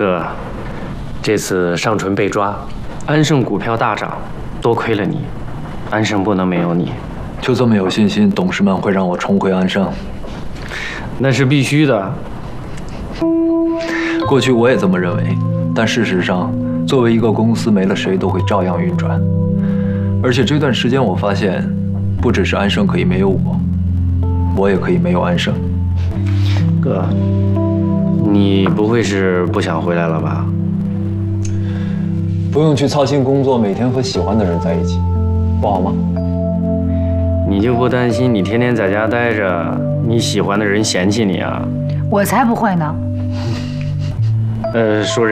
哥，这次尚纯被抓，安盛股票大涨，多亏了你，安盛不能没有你。 就这么有信心，董事们会让我重回安盛？ 那是必须的。 过去我也这么认为，但事实上，作为一个公司，没了谁都会照样运转。而且这段时间我发现，不只是安盛可以没有我，我也可以没有安盛。 哥，你不会是不想回来了吧？ 不用去操心工作，每天和喜欢的人在一起，不好吗？ 你就不担心你天天在家待着，你喜欢的人嫌弃你啊？ 我才不会呢。 说